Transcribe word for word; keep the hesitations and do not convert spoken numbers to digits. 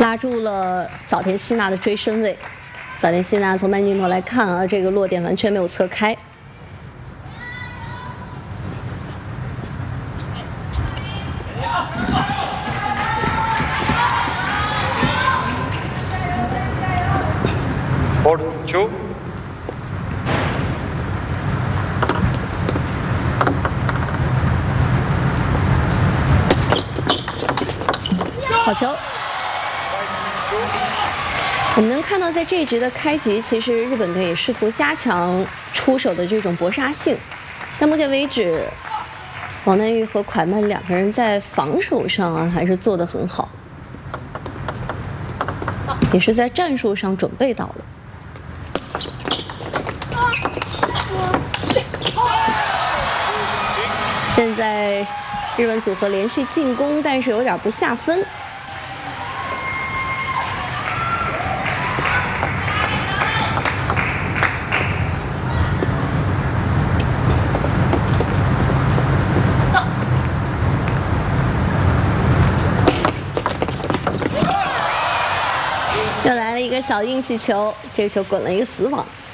压住了早田希娜的追身位。早田希娜从慢镜头来看啊，这个落点完全没有侧开。 Four, two. 好球！我们能看到，在这一局的开局，其实日本队也试图加强出手的这种搏杀性，但目前为止，王曼玉和蒯曼两个人在防守上啊，还是做得很好，也是在战术上准备到了。 现在日本组合连续进攻，但是有点不下分。又来了一个小运气球，这个球滚了一个死网。